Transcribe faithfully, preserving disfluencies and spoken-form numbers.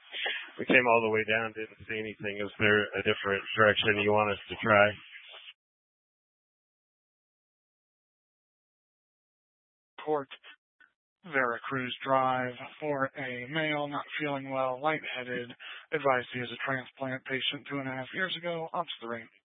We came all the way down, didn't see anything. Is there a different direction you want us to try? Port Veracruz Drive for a male not feeling well, lightheaded, advised he is a transplant patient two and a half years ago, onto the ring.